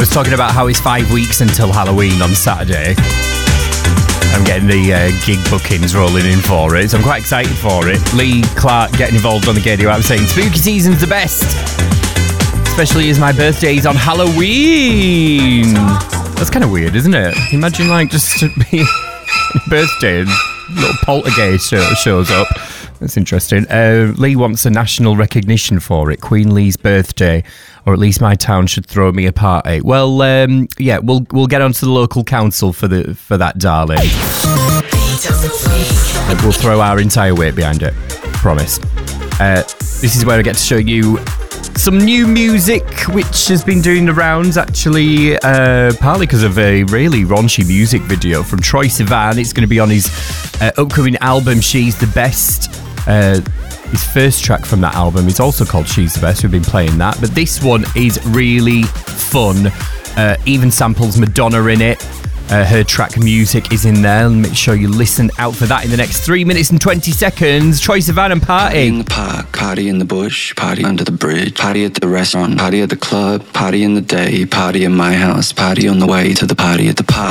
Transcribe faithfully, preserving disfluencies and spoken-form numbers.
was talking about how it's five weeks until Halloween on Saturday. I'm getting the uh, gig bookings rolling in for it, so I'm quite excited for it. Lee Clark getting involved on the Gay I'm saying spooky season's the best, especially as my birthday's on Halloween. That's kind of weird, isn't it? Imagine like just to be birthday and a little poltergeist show, shows up. That's interesting. Uh, Lee wants a national recognition for it. Queen Lee's birthday, or at least my town should throw me a party. Well, um, yeah, we'll we'll get onto the local council for the for that, darling. We'll throw our entire weight behind it. Promise. Uh, this is where I get to show you some new music which has been doing the rounds, actually, uh, partly because of a really raunchy music video from Troye Sivan. It's going to be on his uh, upcoming album, She's the Best. Uh, his first track from that album is also called She's the Best. We've been playing that, but this one is really fun. Uh, even samples Madonna in it. Uh, her track Music is in there, and make sure you listen out for that in the next three minutes and twenty seconds. Troye Sivan and Party. Party in the park, party in the bush, party under the bridge, party at the restaurant, party at the club, party in the day, party in my house, party on the way to the party at the park.